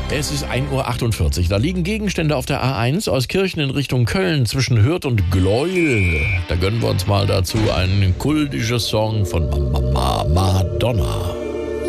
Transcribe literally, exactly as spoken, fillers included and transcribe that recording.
Es ist ein Uhr achtundvierzig. Da liegen Gegenstände auf der A eins aus Kirchen in Richtung Köln zwischen Hürth und Gleuel. Da gönnen wir uns mal dazu einen kultischen Song von Mama Madonna.